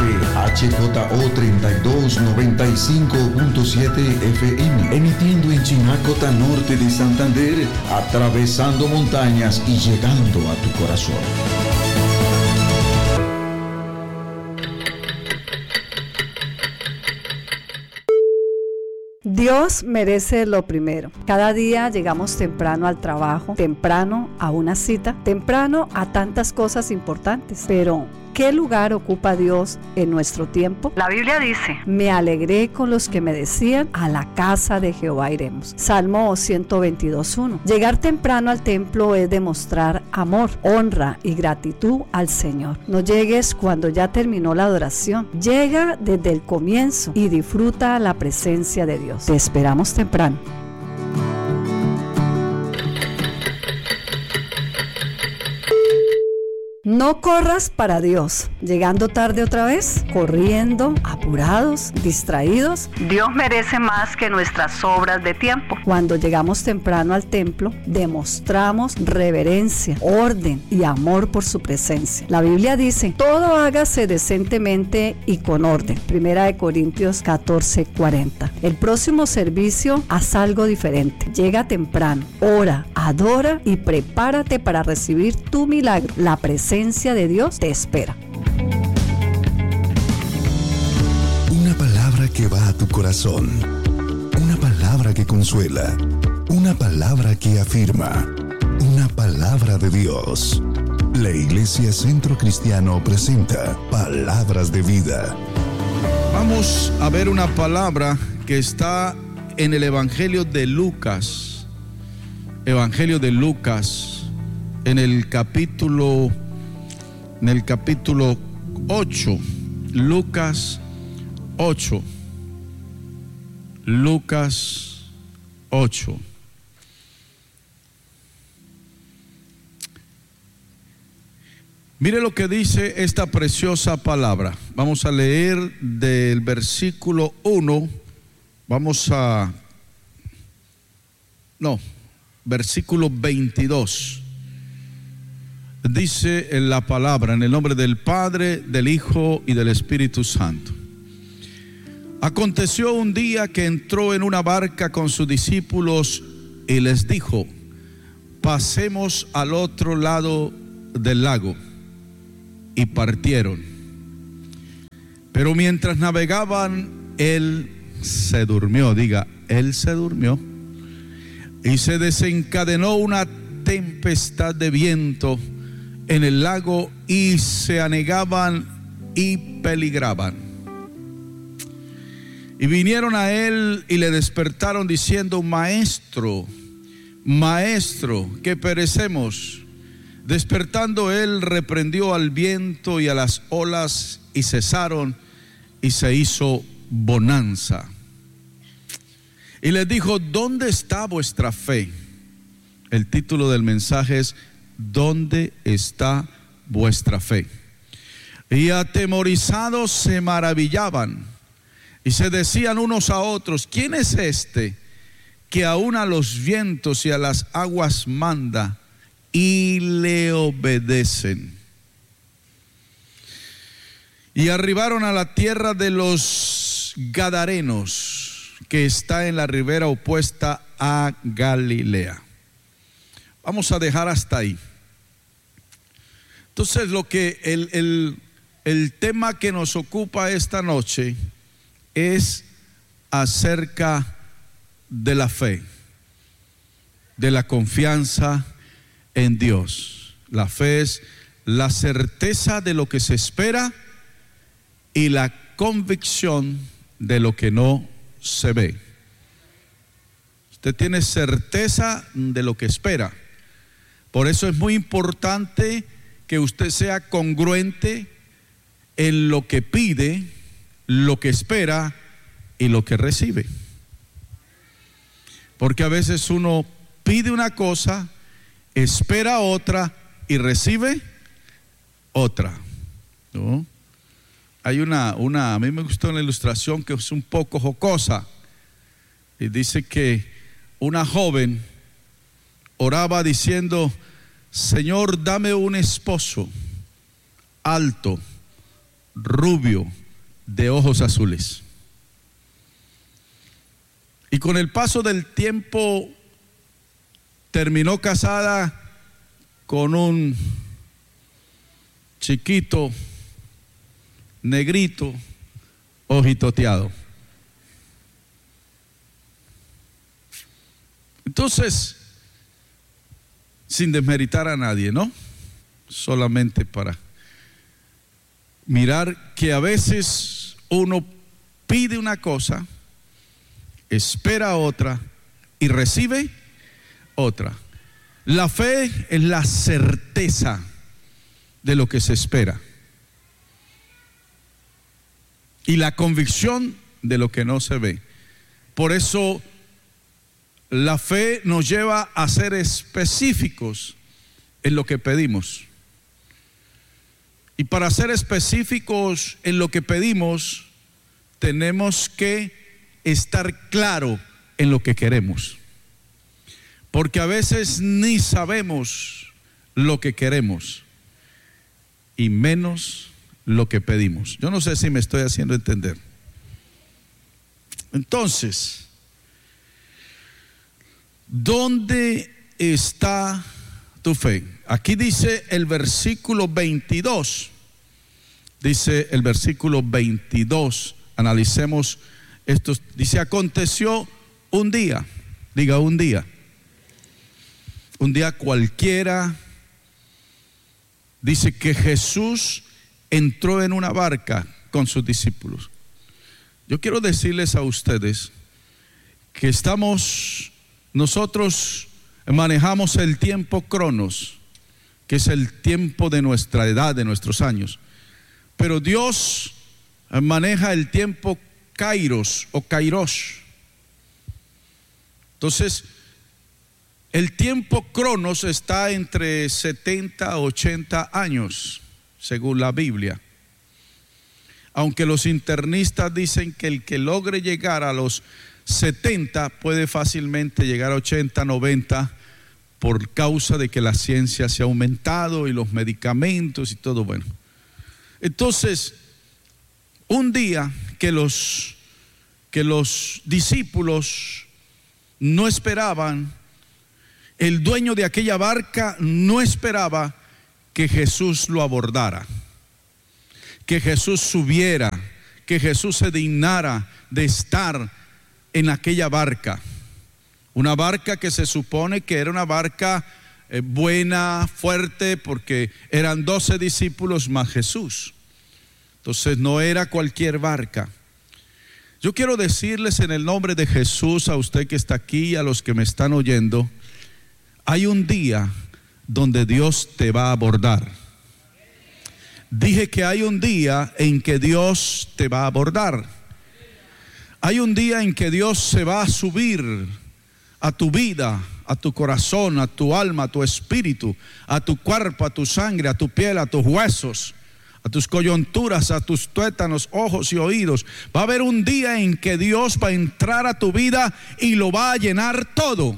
HJO 3292.5.7 FM, emitiendo en Chinacota Norte de Santander, atravesando montañas y llegando a tu corazón. Dios merece lo primero. Cada día llegamos temprano al trabajo, temprano a una cita, temprano a tantas cosas importantes. Pero, ¿qué lugar ocupa Dios en nuestro tiempo? La Biblia dice: me alegré con los que me decían, a la casa de Jehová iremos. Salmo 122:1. Llegar temprano al templo es demostrar amor, honra y gratitud al Señor. No llegues cuando ya terminó la adoración. Llega desde el comienzo y disfruta la presencia de Dios. Te esperamos temprano. No corras para Dios, llegando tarde otra vez, corriendo, apurados, distraídos. Dios merece más que nuestras obras de tiempo. Cuando llegamos temprano al templo, demostramos reverencia, orden y amor por su presencia. La Biblia dice: todo hágase decentemente y con orden. 1 Corintios 14:40. El próximo servicio, haz algo diferente. Llega temprano, ora, adora y prepárate para recibir tu milagro. La presencia de Dios te espera. Una palabra que va a tu corazón, una palabra que consuela, una palabra que afirma, una palabra de Dios. La Iglesia Centro Cristiano presenta Palabras de Vida. Vamos a ver una palabra que está en el Evangelio de Lucas. Evangelio de Lucas, en el capítulo 8, Lucas 8. Mire lo que dice esta preciosa palabra. Vamos a leer del versículo 1. Versículo 22. Dice en la palabra, en el nombre del Padre, del Hijo y del Espíritu Santo. Aconteció un día que entró en una barca con sus discípulos y les dijo: pasemos al otro lado del lago. Y partieron. Pero mientras navegaban, él se durmió. Diga, él se durmió. Y se desencadenó una tempestad de viento en el lago y se anegaban y peligraban. Y vinieron a él y le despertaron diciendo: Maestro, que perecemos. Despertando él, reprendió al viento y a las olas y cesaron, y se hizo bonanza. Y les dijo: ¿dónde está vuestra fe? El título del mensaje es: ¿dónde está vuestra fe? Y atemorizados se maravillaban y se decían unos a otros: ¿quién es este que aún a los vientos y a las aguas manda y le obedecen? Y arribaron a la tierra de los Gadarenos, que está en la ribera opuesta a Galilea. Vamos a dejar hasta ahí. Entonces, lo que el tema que nos ocupa esta noche es acerca de la fe, de la confianza en Dios. La fe es la certeza de lo que se espera y la convicción de lo que no se ve. Usted tiene certeza de lo que espera. Por eso es muy importante que usted sea congruente en lo que pide, lo que espera y lo que recibe. Porque a veces uno pide una cosa, espera otra y recibe otra, ¿no? Hay una a mí me gustó una ilustración que es un poco jocosa, y dice que una joven oraba diciendo: Señor, dame un esposo alto, rubio, de ojos azules. Y con el paso del tiempo terminó casada con un chiquito, negrito, ojitoteado. Entonces, sin desmeritar a nadie, ¿no? Solamente para mirar que a veces uno pide una cosa, espera otra y recibe otra. La fe es la certeza de lo que se espera y la convicción de lo que no se ve. Por eso la fe nos lleva a ser específicos en lo que pedimos. Y para ser específicos en lo que pedimos, tenemos que estar claro en lo que queremos. Porque a veces ni sabemos lo que queremos y menos lo que pedimos. Yo no sé si me estoy haciendo entender. Entonces, ¿dónde está tu fe? Aquí dice el versículo 22. Dice el versículo 22. Analicemos esto. Dice: aconteció un día. Diga un día. Un día cualquiera. Dice que Jesús entró en una barca con sus discípulos. Yo quiero decirles a ustedes que nosotros manejamos el tiempo cronos, que es el tiempo de nuestra edad, de nuestros años. Pero Dios maneja el tiempo kairos o kairos. Entonces, el tiempo cronos está entre 70 a 80 años, según la Biblia. Aunque los internistas dicen que el que logre llegar a los 70 puede fácilmente llegar a 80, 90 por causa de que la ciencia se ha aumentado y los medicamentos y todo. Bueno, entonces un día que los discípulos no esperaban, el dueño de aquella barca no esperaba que Jesús lo abordara, que Jesús subiera, que Jesús se dignara de estar en aquella barca. Una barca que se supone que era una barca buena, fuerte, porque eran 12 discípulos más Jesús. Entonces no era cualquier barca. Yo quiero decirles en el nombre de Jesús, a usted que está aquí y a los que me están oyendo, hay un día donde Dios te va a abordar. Dije que hay un día en que Dios te va a abordar. Hay un día en que Dios se va a subir a tu vida, a tu corazón, a tu alma, a tu espíritu, a tu cuerpo, a tu sangre, a tu piel, a tus huesos, a tus coyunturas, a tus tuétanos, ojos y oídos. Va a haber un día en que Dios va a entrar a tu vida y lo va a llenar todo.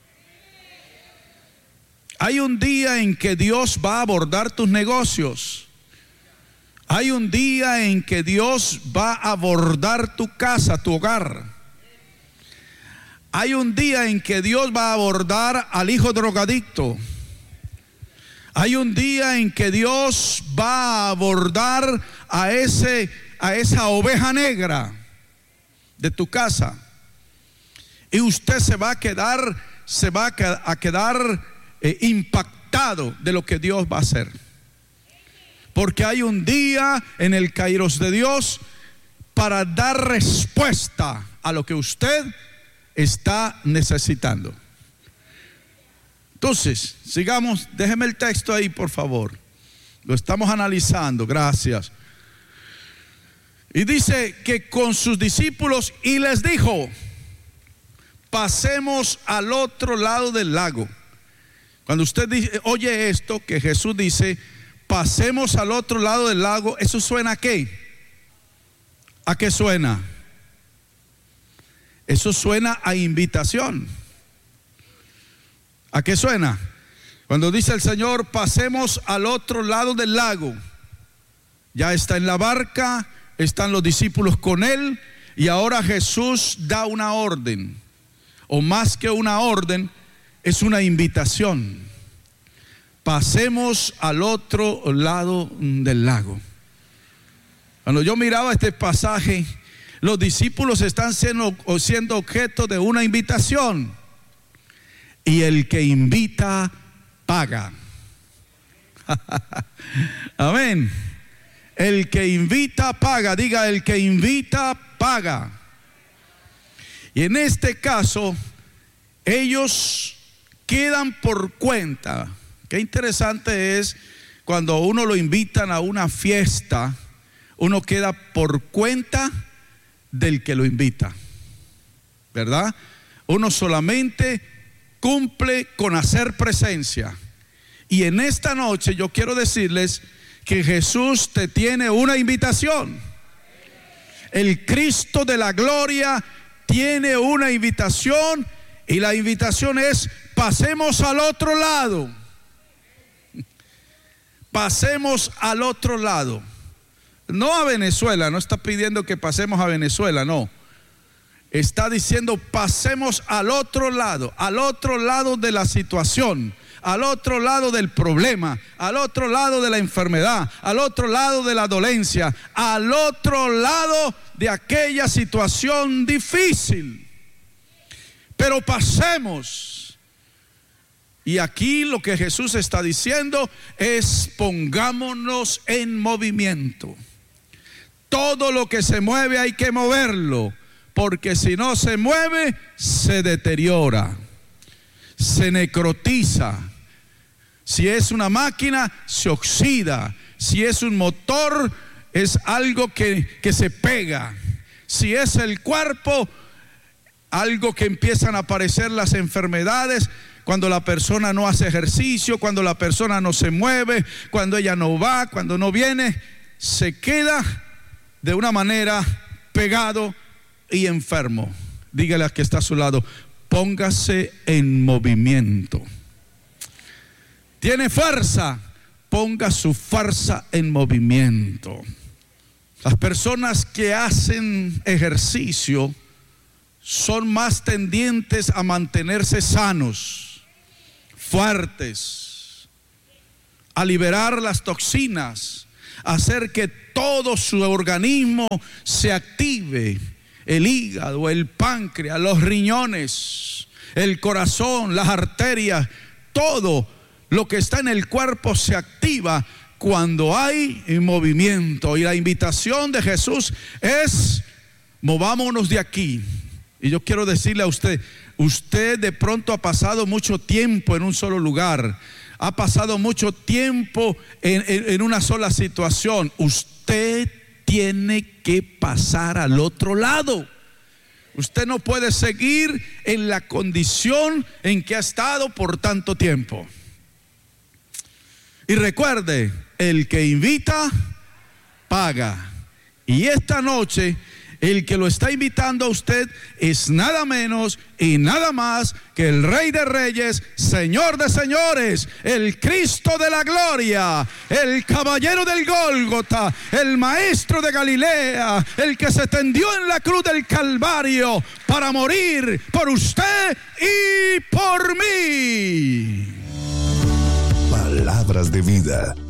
Hay un día en que Dios va a abordar tus negocios. Hay un día en que Dios va a abordar tu casa, tu hogar. Hay un día en que Dios va a abordar al hijo drogadicto. Hay un día en que Dios va a abordar a esa oveja negra de tu casa. Y usted se va a quedar impactado de lo que Dios va a hacer. Porque hay un día en el kairos de Dios para dar respuesta a lo que usted está necesitando. Entonces, sigamos, déjeme el texto ahí, por favor. Lo estamos analizando, gracias. Y dice que con sus discípulos y les dijo: pasemos al otro lado del lago. Cuando usted oye esto, que Jesús dice: pasemos al otro lado del lago, ¿eso suena a qué? ¿A qué suena? Eso suena a invitación. ¿A qué suena? Cuando dice el Señor: pasemos al otro lado del lago. Ya está en la barca, están los discípulos con él, y ahora Jesús da una orden, o más que una orden, es una invitación. Pasemos al otro lado del lago. Cuando yo miraba este pasaje, los discípulos están siendo objeto de una invitación, y el que invita paga. Amén. El que invita paga. Diga, el que invita paga. Y en este caso, ellos quedan por cuenta. Qué interesante es cuando uno lo invitan a una fiesta, uno queda por cuenta del que lo invita, ¿verdad? Uno solamente cumple con hacer presencia. Y en esta noche yo quiero decirles que Jesús te tiene una invitación. El Cristo de la gloria tiene una invitación, y la invitación es: pasemos al otro lado. Pasemos al otro lado. No a Venezuela, no está pidiendo que pasemos a Venezuela, no. Está diciendo: pasemos al otro lado de la situación, al otro lado del problema, al otro lado de la enfermedad, al otro lado de la dolencia, al otro lado de aquella situación difícil. Pero pasemos. Y aquí lo que Jesús está diciendo es: pongámonos en movimiento. Todo lo que se mueve hay que moverlo, porque si no se mueve, se deteriora, se necrotiza. Si es una máquina, se oxida. Si es un motor, es algo que se pega. Si es el cuerpo, algo que empiezan a aparecer las enfermedades cuando la persona no hace ejercicio, cuando la persona no se mueve, cuando ella no va, cuando no viene, se queda de una manera pegado y enfermo. Dígale al que está a su lado: póngase en movimiento. Tiene fuerza, ponga su fuerza en movimiento. Las personas que hacen ejercicio son más tendientes a mantenerse sanos, fuertes, a liberar las toxinas, a hacer que todo su organismo se active. El hígado, el páncreas, los riñones, el corazón, las arterias, todo lo que está en el cuerpo se activa cuando hay movimiento. Y la invitación de Jesús es: movámonos de aquí. Y yo quiero decirle a usted: usted de pronto ha pasado mucho tiempo en un solo lugar, ha pasado mucho tiempo en una sola situación. Usted tiene que pasar al otro lado. Usted no puede seguir en la condición en que ha estado por tanto tiempo. Y recuerde: el que invita, paga. Y esta noche, el que lo está invitando a usted es nada menos y nada más que el Rey de Reyes, Señor de Señores, el Cristo de la gloria, el caballero del Gólgota, el maestro de Galilea, el que se tendió en la cruz del Calvario para morir por usted y por mí. Palabras de vida.